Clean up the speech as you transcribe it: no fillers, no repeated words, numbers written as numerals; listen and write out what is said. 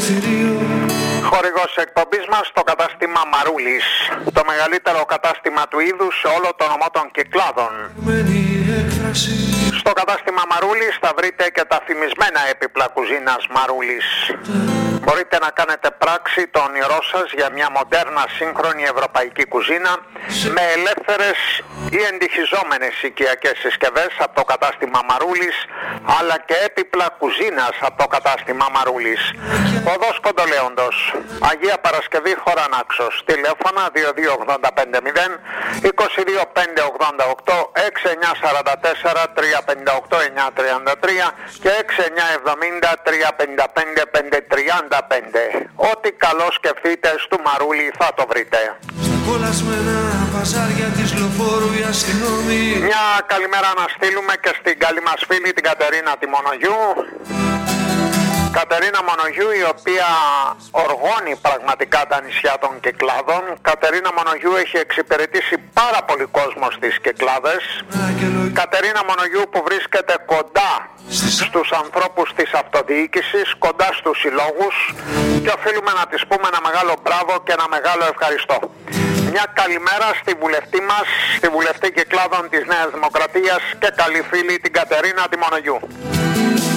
Χορηγός εκπομπής μας το κατάστημα Μαρούλης, το μεγαλύτερο κατάστημα του είδους σε όλο το νομό των Κυκλάδων. Στο κατάστημα Μαρούλης θα βρείτε και τα φημισμένα έπιπλα κουζίνας Μαρούλης. Μπορείτε να κάνετε πράξη το όνειρό σας για μια μοντέρνα σύγχρονη ευρωπαϊκή κουζίνα με ελεύθερες ή εντυχιζόμενες οικιακές συσκευές από το κατάστημα Μαρούλης, αλλά και έπιπλα κουζίνας από το κατάστημα Μαρούλης. Οδός Κοντολέοντος, Αγία Παρασκευή, χώρα Νάξος. Τηλέφωνα 22850 22588 6944 358 933 και 6970 355 535. Ό,τι καλό σκεφτείτε στο Μαρούλι θα το βρείτε. Μια καλημέρα να στείλουμε και στην καλή μας φίλη την Κατερίνα τη Μονογιού. Κατερίνα Μονογιού, η οποία οργώνει πραγματικά τα νησιά των Κυκλάδων. Κατερίνα Μονογιού έχει εξυπηρετήσει πάρα πολύ κόσμο στις Κυκλάδες. Κατερίνα Μονογιού που βρίσκεται κοντά στους ανθρώπους της αυτοδιοίκησης, κοντά στους συλλόγους, και οφείλουμε να της πούμε ένα μεγάλο μπράβο και ένα μεγάλο ευχαριστώ. Μια καλημέρα στη βουλευτή μας, στη βουλευτή Κυκλάδων της Νέας Δημοκρατίας και καλή φίλη την Κατερίνα τη Μονογιού.